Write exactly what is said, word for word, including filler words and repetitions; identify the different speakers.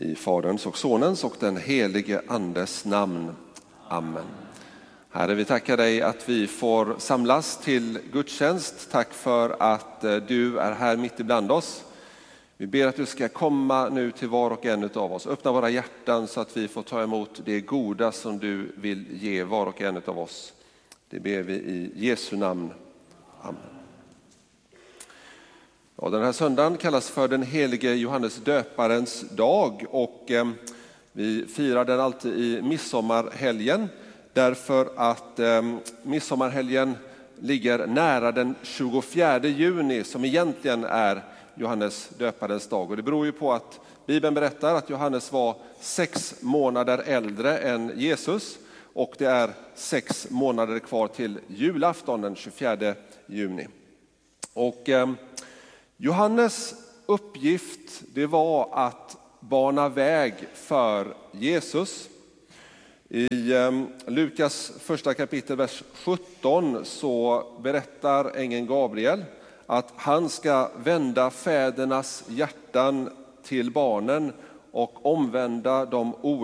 Speaker 1: I Faderns och Sonens och den helige Andes namn. Amen. Herre, vi tackar dig att vi får samlas till gudstjänst. Tack för att du är här mitt ibland oss. Vi ber att du ska komma nu till var och en av oss. Öppna våra hjärtan så att vi får ta emot det goda som du vill ge var och en av oss. Det ber vi i Jesu namn. Amen. Ja, den här söndagen kallas för den helige Johannes döparens dag och eh, vi firar den alltid i midsommarhelgen därför att eh, midsommarhelgen ligger nära den tjugofjärde juni som egentligen är Johannes döparens dag. Och det beror ju på att Bibeln berättar att Johannes var sex månader äldre än Jesus och det är sex månader kvar till julafton den tjugofjärde juni. Och eh, Johannes uppgift det var att bana väg för Jesus. I eh, Lukas första kapitel vers sjutton så berättar ängeln Gabriel att han ska vända fädernas hjärtan till barnen och omvända de